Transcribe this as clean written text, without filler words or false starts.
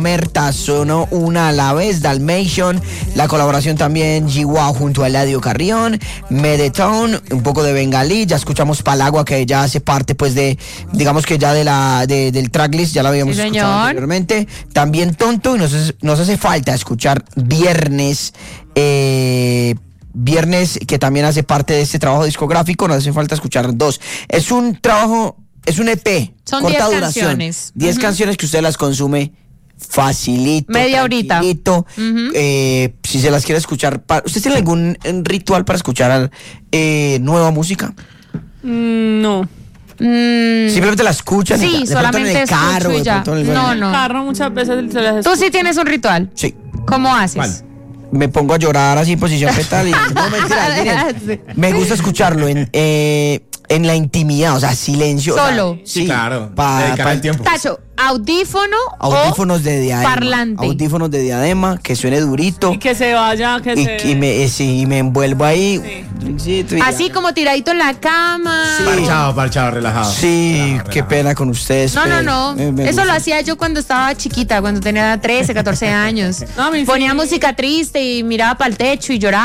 Merta sonó una a la vez, Dalmation, la colaboración también G-Wow junto a Eladio Carrión, Medetone, un poco de bengalí, ya escuchamos Palagua que ya hace parte pues de, digamos que ya del tracklist, ya la habíamos escuchado anteriormente, también Tonto y nos hace falta escuchar Viernes, Viernes que también hace parte de este trabajo discográfico, nos hace falta escuchar 2, es un trabajo, es un EP, son corta 10 duración, canciones. 10 canciones que usted las consume facilito, media horita. Si se las quiere escuchar, ¿usted tiene algún ritual para escuchar nueva música? No. Simplemente la escuchan, sí, solamente en el carro, y ya. No. En el carro muchas veces se las escucho. ¿Tú sí tienes un ritual? Sí. ¿Cómo haces? ¿Cuál? Me pongo a llorar así en posición fetal y no, mentira, miren, me gusta escucharlo en la intimidad, o sea, silencio. Solo. O sea, Sí, claro. Dedicar Dedicar el tiempo. Tacho, audífonos de diadema. parlante. Audífonos de diadema, que suene durito. Y que se vaya, Y me envuelvo ahí. Sí. Así como tiradito en la cama. Sí. Parchado, relajado. Sí, Relajado. qué pena con ustedes. No. Me Eso gusta. lo hacía yo cuando estaba chiquita, cuando tenía 13, 14 años. No, a mí sí. Ponía música triste y miraba para el techo y lloraba.